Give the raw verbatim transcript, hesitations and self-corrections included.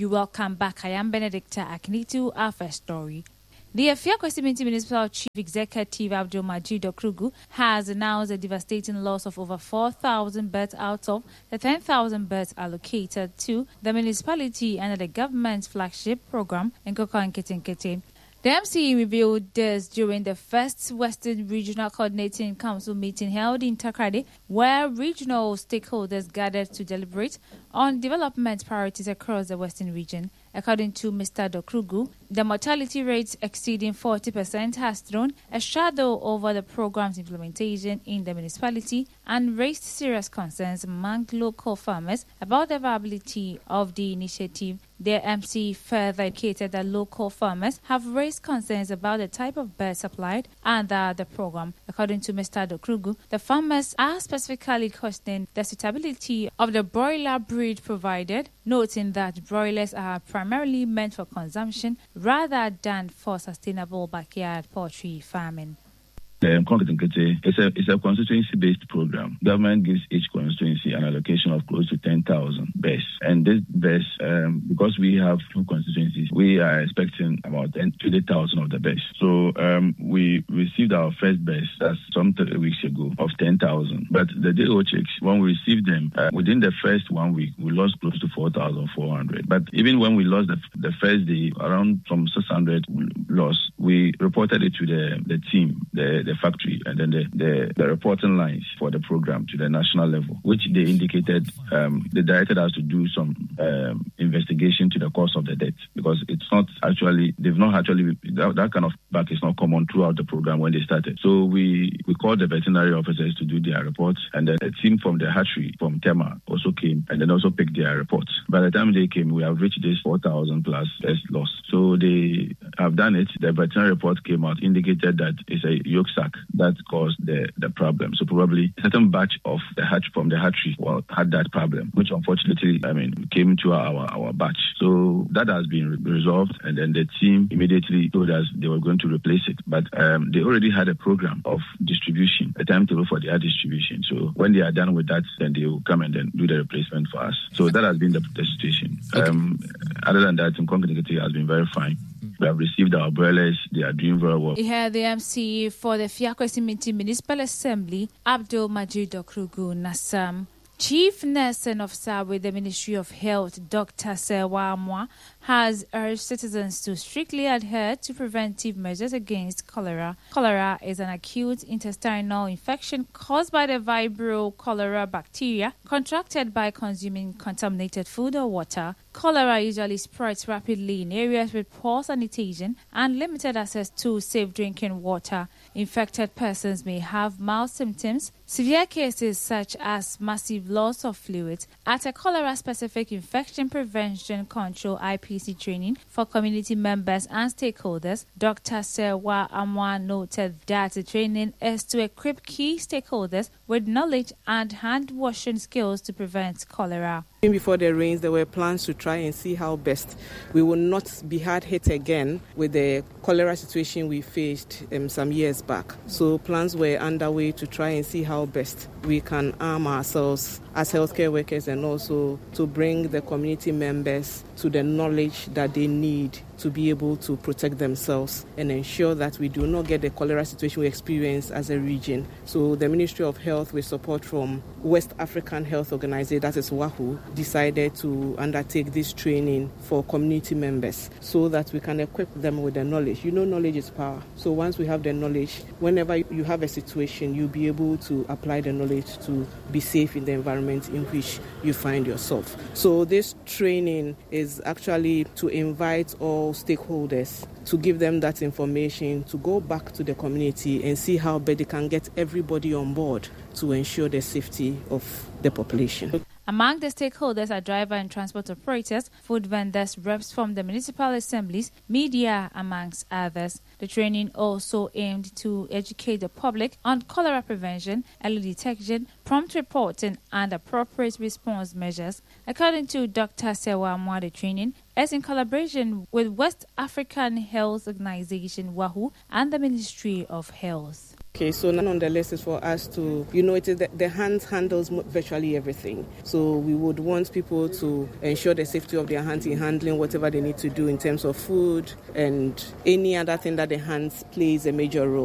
You welcome back. I am Benedicta Akinitu. Our first story. The Afiakwesi Municipal Chief Executive Abdul Majid Okrugu has announced a devastating loss of over four thousand birds out of the ten thousand birds allocated to the municipality under the government's flagship program in Nkokor Nketenkete. The M C E revealed this during the first Western Regional Coordinating Council meeting held in Takoradi, where regional stakeholders gathered to deliberate on development priorities across the Western region. According to Mister Okrugu, the mortality rates exceeding forty percent has thrown a shadow over the program's implementation in the municipality and raised serious concerns among local farmers about the viability of the initiative. The M C further indicated that local farmers have raised concerns about the type of birds supplied under the program. According to Mister Okrugu, the farmers are specifically questioning the suitability of the broiler breed provided, noting that broilers are primarily meant for consumption rather than for sustainable backyard poultry farming. Um, it's a, it's a constituency-based program. Government gives each constituency an allocation of close to ten thousand birds. And this birds, um, because we have two constituencies, we are expecting about twenty thousand of the birds. So um, we received our first birds, that's some three weeks ago, of ten thousand. But the D O chicks, when we received them, uh, within the first one week, we lost close to four thousand four hundred. But even when we lost the, the first day, around from six hundred lost, we reported it to the, the team, the, the factory, and then the, the, the reporting lines for the program to the national level, which they indicated, um, they directed us to do some um, investigation to the cause of the death, because it's not actually, they've not actually, that, that kind of back is not common throughout the program when they started. So we, we called the veterinary officers to do their reports, and then a team from the hatchery, from Tema, also came, and then also picked their reports. By the time they came, we have reached this four thousand plus less loss. So they have done it. The veterinary report came out, indicated that it's a yolk sac that caused the, the problem. So probably a certain batch of the hatch from the hatchery well, had that problem, which unfortunately, I mean, came to our, our batch. So that has been re- resolved, and then the team immediately told us they were going to replace it. But um, they already had a program of distribution, a timetable for their distribution. So when they are done with that, then they will come and then do the replacement for us. So that has been the, the situation. Okay. Um, other than that, Nkokor Nketenkete has been very fine. We have received our broilers. They are doing very well. Here, the M C for the Afiakwesi Municipal Assembly, Abdul Majid Okrugu Nassam. Chief Nursing Officer with the Ministry of Health, Doctor Sewa Amwa, has urged citizens to strictly adhere to preventive measures against cholera. Cholera is an acute intestinal infection caused by the Vibrio cholera bacteria contracted by consuming contaminated food or water. Cholera usually spreads rapidly in areas with poor sanitation and limited access to safe drinking water. Infected persons may have mild symptoms. Severe cases such as massive loss of fluids. At a cholera-specific infection prevention control I P C training for community members and stakeholders, Doctor Sewa Amwa noted that the training is to equip key stakeholders with knowledge and hand-washing skills to prevent cholera. Before the rains, there were plans to try and see how best we will not be hard hit again with the cholera situation we faced um, some years back. So plans were underway to try and see how best we can arm ourselves as healthcare workers, and also to bring the community members to the knowledge that they need to be able to protect themselves and ensure that we do not get the cholera situation we experience as a region. So the Ministry of Health, with support from West African Health Organization, that is WAHO, decided to undertake this training for community members so that we can equip them with the knowledge. You know, knowledge is power. So once we have the knowledge, whenever you have a situation, you'll be able to apply the knowledge to be safe in the environment in which you find yourself. So this training is actually to invite all stakeholders, to give them that information, to go back to the community and see how best they can get everybody on board to ensure the safety of the population. Among the stakeholders are driver and transport operators, food vendors, reps from the municipal assemblies, media, amongst others. The training also aimed to educate the public on cholera prevention, early detection, prompt reporting, and appropriate response measures. According to Doctor Sewa Amwa, the training is in collaboration with West African Health Organization, WAHO, and the Ministry of Health. Okay, so none on the list is for us to, you know, it is the, the hands handles virtually everything. So we would want people to ensure the safety of their hands in handling whatever they need to do in terms of food and any other thing that the hands plays a major role.